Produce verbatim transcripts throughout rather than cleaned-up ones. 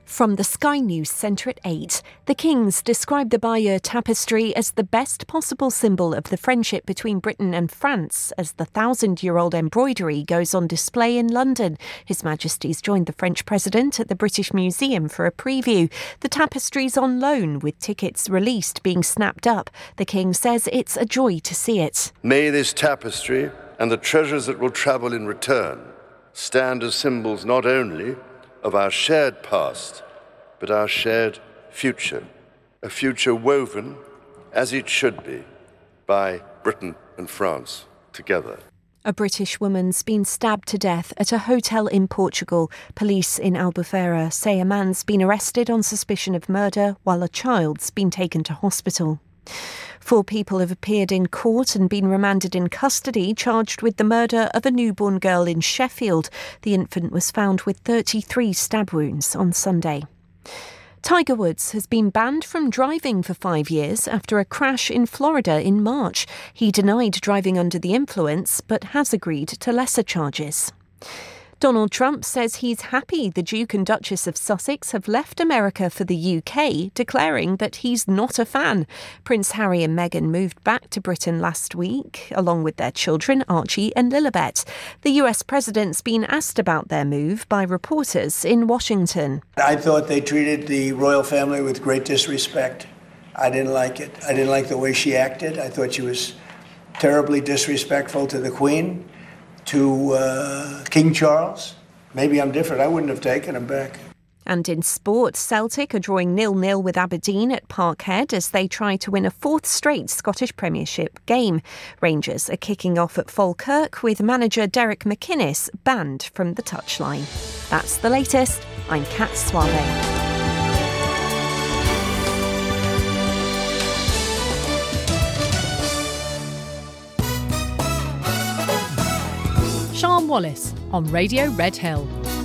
From the Sky News Centre at eight, the Kings described the Bayeux tapestry as the best possible symbol of the friendship between Britain and France as the thousand-year-old embroidery goes on display in London. His Majesty's joined the French President at the British Museum for a preview. The tapestry's on loan, with tickets released being snapped up. The King says it's a joy to see it. May this tapestry and the treasures that will travel in return stand as symbols not only of our shared past, but our shared future, a future woven, as it should be, by Britain and France together. A British woman's been stabbed to death at a hotel in Portugal. Police in Albufeira say a man's been arrested on suspicion of murder, while a child's been taken to hospital. Four people have appeared in court and been remanded in custody, charged with the murder of a newborn girl in Sheffield. The infant was found with thirty-three stab wounds on Sunday. Tiger Woods has been banned from driving for five years after a crash in Florida in March. He denied driving under the influence, but has agreed to lesser charges. Donald Trump says he's happy the Duke and Duchess of Sussex have left America for the U K, declaring that he's not a fan. Prince Harry and Meghan moved back to Britain last week, along with their children Archie and Lilibet. The U S president's been asked about their move by reporters in Washington. I thought they treated the royal family with great disrespect. I didn't like it. I didn't like the way she acted. I thought she was terribly disrespectful to the Queen, to uh, King Charles. Maybe I'm different. I wouldn't have taken him back. And in sport, Celtic are drawing nil nil with Aberdeen at Parkhead as they try to win a fourth straight Scottish Premiership game. Rangers are kicking off at Falkirk with manager Derek McInnes banned from the touchline. That's the latest. I'm Kat Suave. Sian Wallace on Radio Red Hill.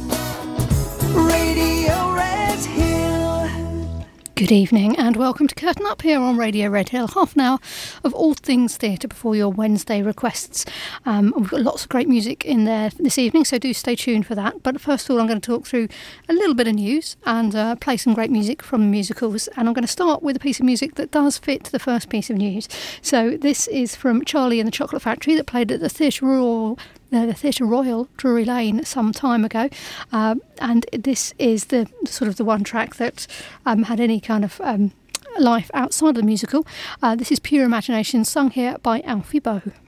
Radio Red Hill. Good evening and welcome to Curtain Up here on Radio Red Hill. Half an hour of all things theatre before your Wednesday requests. Um, we've got lots of great music in there this evening, so do stay tuned for that. But first of all, I'm going to talk through a little bit of news and uh, play some great music from musicals. And I'm going to start with a piece of music that does fit the first piece of news. So this is from Charlie and the Chocolate Factory that played at the Theatre Royal Uh, the Theatre Royal, Drury Lane, some time ago, um, and this is the sort of the one track that um, had any kind of um, life outside of the musical. Uh, this is Pure Imagination, sung here by Alfie Boe.